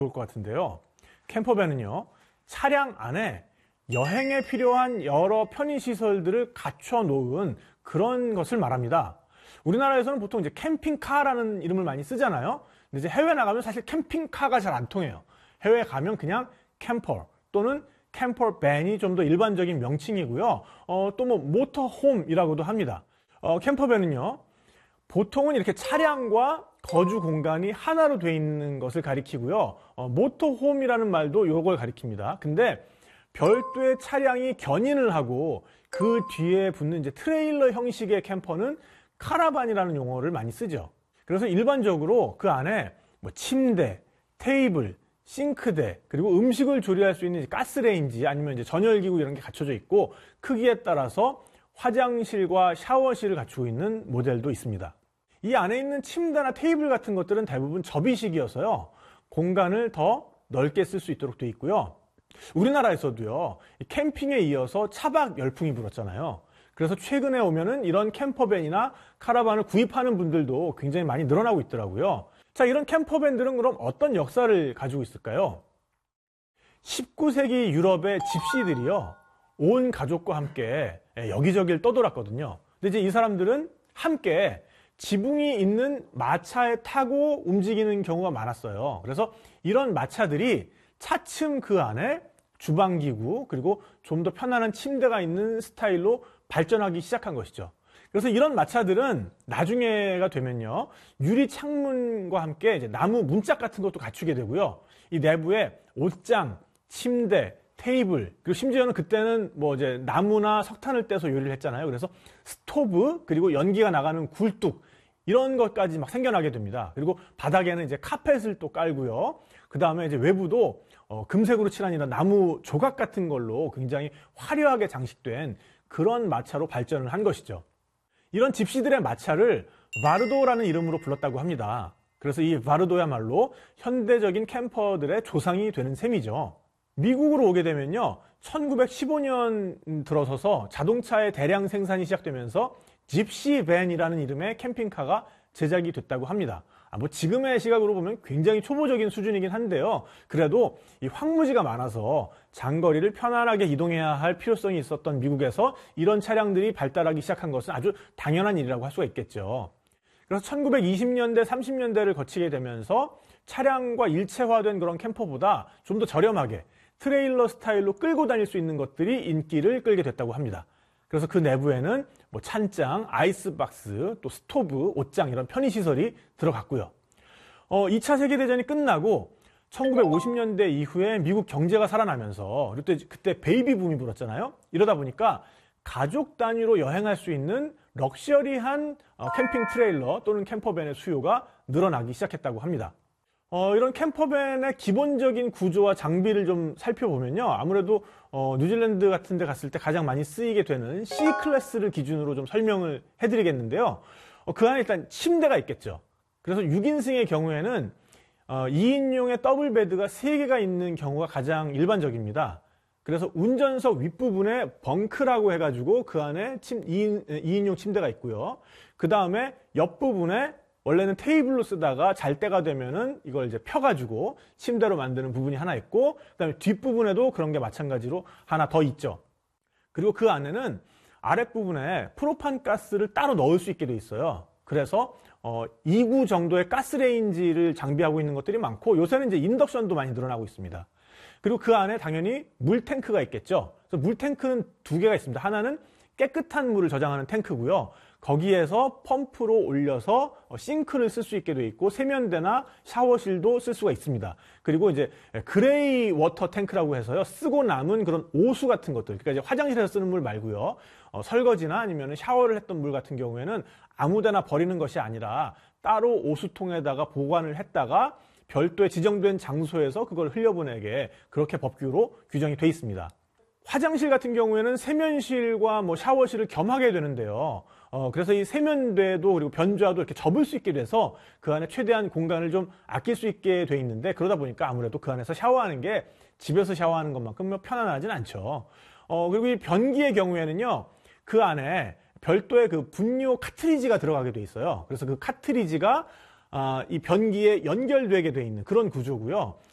좋을 것 같은데요. 캠퍼밴은요, 차량 안에 여행에 필요한 여러 편의시설들을 갖춰 놓은 그런 것을 말합니다. 우리나라에서는 보통 이제 캠핑카라는 이름을 많이 쓰잖아요. 근데 이제 해외 나가면 사실 캠핑카가 잘 안 통해요. 해외에 가면 그냥 캠퍼 또는 캠퍼밴이 좀 더 일반적인 명칭이고요. 또 뭐 모터홈이라고도 합니다. 캠퍼밴은요, 보통은 이렇게 차량과 거주 공간이 하나로 되어 있는 것을 가리키고요. 모터홈이라는 말도 이걸 가리킵니다. 근데 별도의 차량이 견인을 하고 그 뒤에 붙는 이제 트레일러 형식의 캠퍼는 카라반이라는 용어를 많이 쓰죠. 그래서 일반적으로 그 안에 뭐 침대, 테이블, 싱크대, 그리고 음식을 조리할 수 있는 가스레인지 아니면 이제 전열기구 이런 게 갖춰져 있고, 크기에 따라서 화장실과 샤워실을 갖추고 있는 모델도 있습니다. 이 안에 있는 침대나 테이블 같은 것들은 대부분 접이식이어서요, 공간을 더 넓게 쓸 수 있도록 되어 있고요. 우리나라에서도요, 캠핑에 이어서 차박 열풍이 불었잖아요. 그래서 최근에 오면은 이런 캠퍼밴이나 카라반을 구입하는 분들도 굉장히 많이 늘어나고 있더라고요. 자, 이런 캠퍼밴들은 그럼 어떤 역사를 가지고 있을까요? 19세기 유럽의 집시들이요, 온 가족과 함께 여기저기를 떠돌았거든요. 근데 이제 이 사람들은 함께 지붕이 있는 마차에 타고 움직이는 경우가 많았어요. 그래서 이런 마차들이 차츰 그 안에 주방기구 그리고 좀 더 편안한 침대가 있는 스타일로 발전하기 시작한 것이죠. 그래서 이런 마차들은 나중에가 되면요, 유리 창문과 함께 이제 나무 문짝 같은 것도 갖추게 되고요. 이 내부에 옷장, 침대, 테이블, 그리고 심지어는 그때는 뭐 이제 나무나 석탄을 떼서 요리를 했잖아요. 그래서 스토브, 그리고 연기가 나가는 굴뚝, 이런 것까지 막 생겨나게 됩니다. 그리고 바닥에는 이제 카펫을 또 깔고요. 그 다음에 이제 외부도 금색으로 칠한 이런 나무 조각 같은 걸로 굉장히 화려하게 장식된 그런 마차로 발전을 한 것이죠. 이런 집시들의 마차를 바르도라는 이름으로 불렀다고 합니다. 그래서 이 바르도야말로 현대적인 캠퍼들의 조상이 되는 셈이죠. 미국으로 오게 되면요, 1915년 들어서서 자동차의 대량 생산이 시작되면서 집시밴이라는 이름의 캠핑카가 제작이 됐다고 합니다. 뭐 지금의 시각으로 보면 굉장히 초보적인 수준이긴 한데요, 그래도 이 황무지가 많아서 장거리를 편안하게 이동해야 할 필요성이 있었던 미국에서 이런 차량들이 발달하기 시작한 것은 아주 당연한 일이라고 할 수가 있겠죠. 그래서 1920년대, 30년대를 거치게 되면서 차량과 일체화된 그런 캠퍼보다 좀 더 저렴하게 트레일러 스타일로 끌고 다닐 수 있는 것들이 인기를 끌게 됐다고 합니다. 그래서 그 내부에는 뭐 찬장, 아이스박스, 또 스토브, 옷장 이런 편의시설이 들어갔고요. 2차 세계대전이 끝나고 1950년대 이후에 미국 경제가 살아나면서 그때 베이비 붐이 불었잖아요. 이러다 보니까 가족 단위로 여행할 수 있는 럭셔리한 캠핑 트레일러 또는 캠퍼밴의 수요가 늘어나기 시작했다고 합니다. 이런 캠퍼밴의 기본적인 구조와 장비를 좀 살펴보면요, 아무래도 뉴질랜드 같은 데 갔을 때 가장 많이 쓰이게 되는 C클래스를 기준으로 좀 설명을 해드리겠는데요. 그 안에 일단 침대가 있겠죠. 그래서 6인승의 경우에는 2인용의 더블 베드가 3개가 있는 경우가 가장 일반적입니다. 그래서 운전석 윗부분에 벙크라고 해가지고 그 안에 2인용 침대가 있고요. 그 다음에 옆부분에 원래는 테이블로 쓰다가 잘 때가 되면은 이걸 이제 펴가지고 침대로 만드는 부분이 하나 있고, 그 다음에 뒷부분에도 그런 게 마찬가지로 하나 더 있죠. 그리고 그 안에는 아랫부분에 프로판 가스를 따로 넣을 수 있게 돼 있어요. 그래서 2구 정도의 가스레인지를 장비하고 있는 것들이 많고, 요새는 이제 인덕션도 많이 늘어나고 있습니다. 그리고 그 안에 당연히 물탱크가 있겠죠. 그래서 물탱크는 2개가 있습니다. 하나는 깨끗한 물을 저장하는 탱크고요. 거기에서 펌프로 올려서 싱크를 쓸 수 있게 되어 있고, 세면대나 샤워실도 쓸 수가 있습니다. 그리고 이제 그레이 워터 탱크라고 해서요, 쓰고 남은 그런 오수 같은 것들, 그러니까 이제 화장실에서 쓰는 물 말고요, 설거지나 아니면 샤워를 했던 물 같은 경우에는 아무데나 버리는 것이 아니라 따로 오수통에다가 보관을 했다가 별도의 지정된 장소에서 그걸 흘려보내게, 그렇게 법규로 규정이 되어 있습니다. 화장실 같은 경우에는 세면실과 뭐 샤워실을 겸하게 되는데요. 그래서 이 세면대도 그리고 변좌도 이렇게 접을 수 있게 돼서 그 안에 최대한 공간을 좀 아낄 수 있게 돼 있는데, 그러다 보니까 아무래도 그 안에서 샤워하는 게 집에서 샤워하는 것만큼 편안하진 않죠. 그리고 이 변기의 경우에는요, 그 안에 별도의 그 분유 카트리지가 들어가게 돼 있어요. 그래서 그 카트리지가 이 변기에 연결되게 돼 있는 그런 구조고요.